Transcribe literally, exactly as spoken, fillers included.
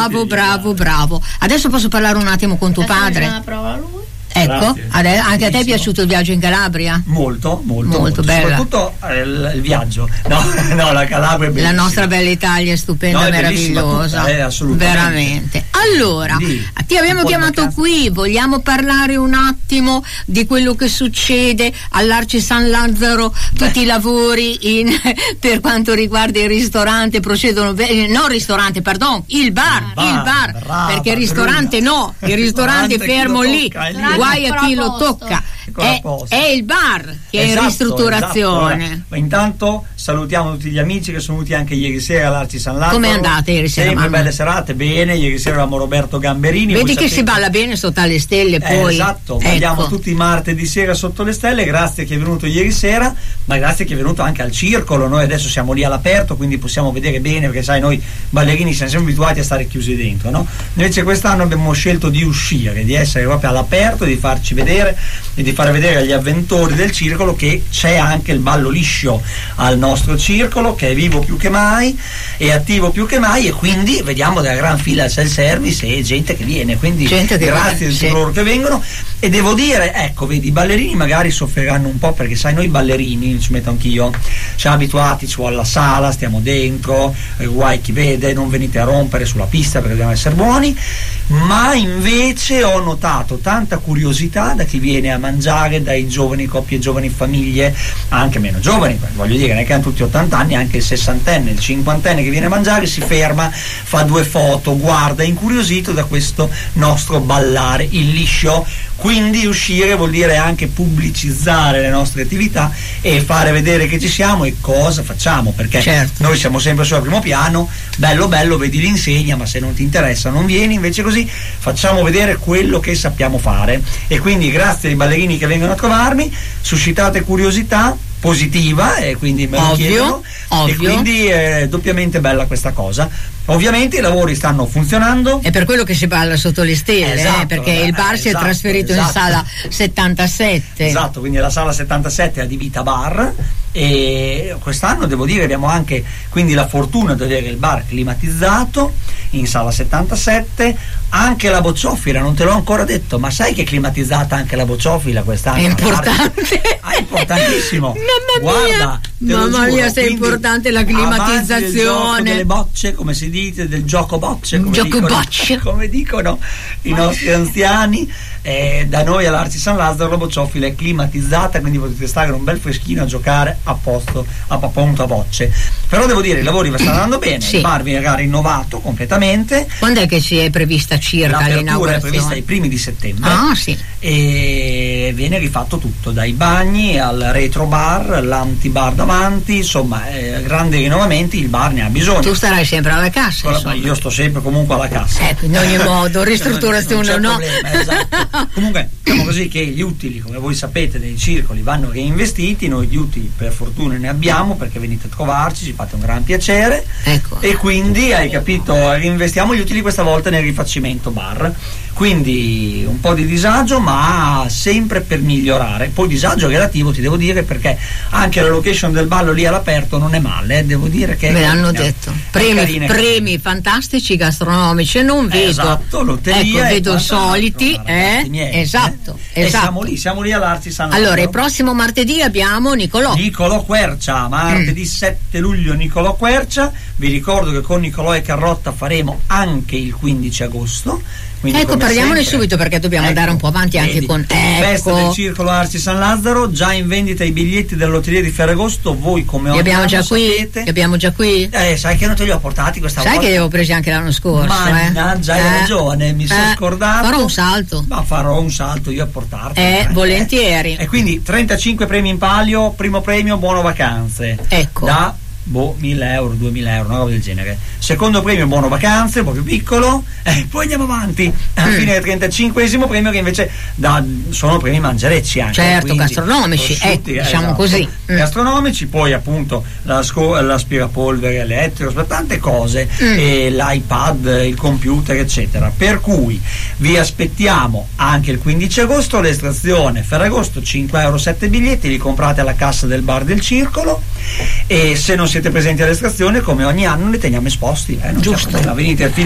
bravo, bravo, bravo. Adesso posso parlare un attimo con tuo Adesso padre? una prova a lui. Ecco, ade- anche a te è piaciuto il viaggio in Calabria? Molto, molto, molto, molto bella. Soprattutto eh, il, il viaggio. No, no, la Calabria è bellissima. La nostra bella Italia è stupenda, No, è meravigliosa. tutta, eh, assolutamente. Veramente. Allora, Quindi, ti abbiamo chiamato vacanza. qui, vogliamo parlare un attimo di quello che succede all'Arci San Lazzaro, tutti Beh. i lavori in, per quanto riguarda il ristorante procedono bene, no ristorante, pardon, il bar, Il bar, il bar, brava, perché il ristorante Bruna. no, il ristorante Ristorante, fermo chi lo lì, tocca, è lì. guai a chi lo Ancora a tocca. Ancora a È, posto. è il bar che è in Esatto, ristrutturazione. esatto. Ma intanto salutiamo tutti gli amici che sono venuti anche ieri sera all'Arci San Lazzaro. Come è andata ieri sera, Sempre mamma? belle serate, bene. Ieri sera avevamo Roberto Gamberini. Vedi voi che sapete- si balla bene sotto alle stelle, Eh, poi esatto, ecco. andiamo tutti i martedì sera sotto le stelle. Grazie che è venuto ieri sera, ma grazie che è venuto anche al circolo. Noi adesso siamo lì all'aperto, quindi possiamo vedere bene, perché sai, noi ballerini siamo sempre abituati a stare chiusi dentro, no? Invece quest'anno abbiamo scelto di uscire, di essere proprio all'aperto, di farci vedere e di fare vedere agli avventori del circolo che c'è anche il ballo liscio al nostro circolo, che è vivo più che mai, è attivo più che mai, e quindi vediamo della gran fila al self-service e gente che viene, quindi Gente che grazie viene, a tutti sì. loro che vengono. E devo dire, ecco, vedi, i ballerini magari soffriranno un po', perché sai, noi ballerini, ci metto anch'io, siamo abituati, ci vuole la sala, stiamo dentro, eh, guai chi vede, non venite a rompere sulla pista perché dobbiamo essere buoni. Ma invece ho notato tanta curiosità da chi viene a mangiare, dai giovani, coppie giovani, famiglie, anche meno giovani, voglio dire, non è che hanno tutti ottanta anni, anche il sessantenne, il cinquantenne che viene a mangiare si ferma, fa due foto, guarda, incuriosito da questo nostro ballare, il liscio. Quindi uscire vuol dire anche pubblicizzare le nostre attività e fare vedere che ci siamo e cosa facciamo, perché Certo. noi siamo sempre sul primo piano, bello bello, vedi l'insegna, ma se non ti interessa non vieni. Invece così facciamo vedere quello che sappiamo fare, e quindi grazie ai ballerini che vengono a trovarmi suscitate curiosità positiva, e quindi me lo Ovvio, chiedono, ovvio. e quindi è doppiamente bella questa cosa. Ovviamente i lavori stanno funzionando. È per quello che si balla sotto le stelle, Esatto, eh, perché eh, il bar si è esatto, trasferito in esatto. sala settantasette. Esatto, quindi la sala settantasette è adibita a bar, e quest'anno devo dire abbiamo anche quindi la fortuna di avere il bar climatizzato in sala settantasette. Anche la bocciofila, non te l'ho ancora detto, ma sai che è climatizzata anche la bocciofila quest'anno? È importante. Ah, è importantissimo. Mamma mia, Guarda, te lo mamma giuro, mia, se è quindi importante la avanti del gioco climatizzazione. delle bocce, come si dice, del gioco bocce, come Gioco dicono, bocce. come dicono i nostri anziani. Eh, da noi all'Arci San Lazzaro la bocciofila è climatizzata, quindi potete stare in un bel freschino a giocare a posto, a, appunto a bocce. Però devo dire, i lavori stanno andando bene, Sì. il bar verrà rinnovato completamente. Quando è che si è prevista circa L'apertura è l'inaugurazione? prevista ai primi di settembre. Ah, sì. E viene rifatto tutto, dai bagni al retro bar, l'antibar davanti, insomma, eh, grandi rinnovamenti, il bar ne ha bisogno. Tu starai sempre alla cassa, Con la- insomma. io sto sempre comunque alla cassa. Ecco, in ogni modo, ristrutturazione Non c'è no. problema, esatto. Comunque diciamo così che gli utili, come voi sapete, dei circoli vanno reinvestiti. Noi gli utili per fortuna ne abbiamo, perché venite a trovarci, ci fate un gran piacere, Ecco. e quindi hai capito, reinvestiamo gli utili questa volta nel rifacimento bar. Quindi un po' di disagio, ma sempre per migliorare. Poi disagio relativo, ti devo dire, perché anche la location del ballo lì all'aperto non è male, eh. Devo dire che Me è l'hanno carina. detto. È Premi, carina, premi fantastici gastronomici, non vedo. Esatto, lotteria, ecco, e vedo quant'altro, soliti, ma ragazzi eh? miei, Esatto, eh. E esatto. siamo lì, siamo lì all'Arci San Lazzaro. Allora, il prossimo martedì abbiamo Nicolò. Nicolò Quercia, martedì Mm. sette luglio Nicolò Quercia. Vi ricordo che con Nicolò e Carrotta faremo anche il quindici agosto. Quindi, Ecco, come parliamone sempre, subito, perché dobbiamo ecco, andare un po' avanti anche vedi, con festa del ecco. Circolo Arci San Lazzaro, già in vendita i biglietti della lotteria di Ferragosto. Voi come Li ogni abbiamo anno già qui? sapete, Li abbiamo già qui? eh, sai che non te li ho portati questa Sai volta? che li avevo presi anche l'anno scorso, Mannaggia, eh? hai Eh, ragione, mi sono eh, scordato. Farò un salto. Ma farò un salto io a portarti. Eh, volentieri. E quindi trentacinque premi in palio, primo premio buono vacanze. Ecco. Da boh, mille euro, duemila euro, una roba del genere. Secondo premio buono vacanze, un po' più piccolo, e poi andiamo avanti. Alla Mm. fine del trentacinquesimo premio, che invece da, sono premi mangerecci anche. Certo, quindi gastronomici, prosciutti, ecco, diciamo così. Mm. Gastronomici, poi appunto la sco- l'aspirapolvere elettrico, tante cose, Mm. e l'iPad, il computer, eccetera. Per cui vi aspettiamo anche il quindici agosto all'estrazione Ferragosto, cinque euro sette biglietti, li comprate alla cassa del bar del Circolo, e se non siete presenti all'estrazione, come ogni anno li teniamo esposti, eh, non c'è Giusto. problema. Venite